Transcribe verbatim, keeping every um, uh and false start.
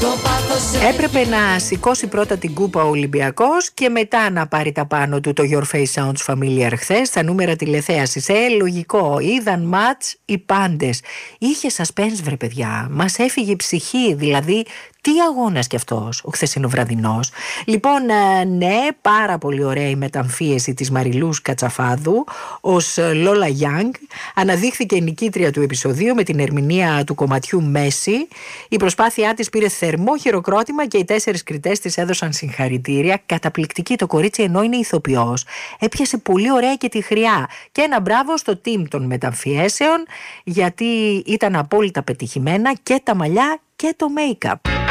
Έπρεπε να σηκώσει πρώτα την κούπα ο Ολυμπιακός και μετά να πάρει τα πάνω του το Your Face Sounds Familiar χθες στα νούμερα τηλεθέασης. Ε, λογικό. Είδαν μάτς οι πάντες. Είχε suspense, βρε παιδιά. Μας έφυγε η ψυχή, δηλαδή. Τι αγώνας κι αυτός, ο χθεσινοβραδινός. Λοιπόν, ναι, πάρα πολύ ωραία η μεταμφίεση της Μαριλούς Κατσαφάδου ως Λόλα Γιάνγκ. Αναδείχθηκε η νικήτρια του επεισοδίου με την ερμηνεία του κομματιού Μέση. Η προσπάθειά της πήρε θερμό χειροκρότημα και οι τέσσερις κριτές της έδωσαν συγχαρητήρια. Καταπληκτική το κορίτσι, ενώ είναι ηθοποιός. Έπιασε πολύ ωραία και τη χρειά. Και ένα μπράβο στο team των μεταμφιέσεων, γιατί ήταν απόλυτα πετυχημένα και τα μαλλιά και το make-up.